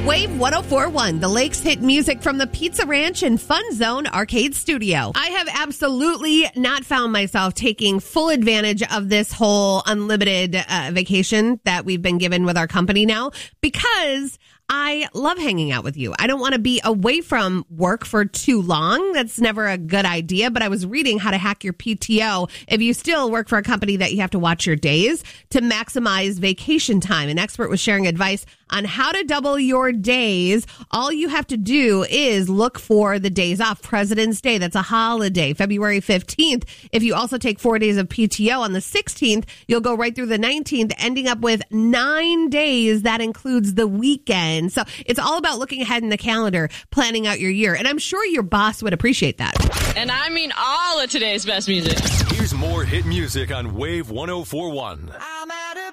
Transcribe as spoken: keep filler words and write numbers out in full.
Wave one oh four point one, the Lakes hit music from the Pizza Ranch and Fun Zone Arcade Studio. I have absolutely not found myself taking full advantage of this whole unlimited uh, vacation that we've been given with our company now because I love hanging out with you. I don't want to be away from work for too long. That's never a good idea. But I was reading how to hack your P T O if you still work for a company that you have to watch your days to maximize vacation time. An expert was sharing advice on how to double your days. All you have to do is look for the days off. President's Day, that's a holiday, February fifteenth. If you also take four days of P T O on the sixteenth, you'll go right through the nineteenth, ending up with nine days. That includes the weekend. So it's all about looking ahead in the calendar, planning out your year. And I'm sure your boss would appreciate that. And I mean all of today's best music. Here's more hit music on Wave one oh four point one. I'm at a